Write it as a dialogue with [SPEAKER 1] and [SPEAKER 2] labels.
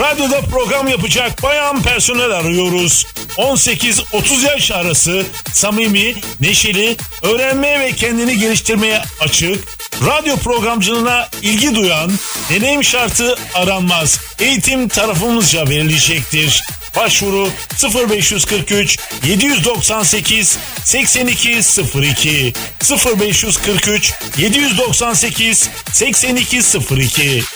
[SPEAKER 1] Radyoda program yapacak bayan personel arıyoruz. 18-30 yaş arası, samimi, neşeli, öğrenmeye ve kendini geliştirmeye açık, radyo programcılığına ilgi duyan, deneyim şartı aranmaz. Eğitim tarafımızca verilecektir. Başvuru 0543 798 8202 0543 798 8202.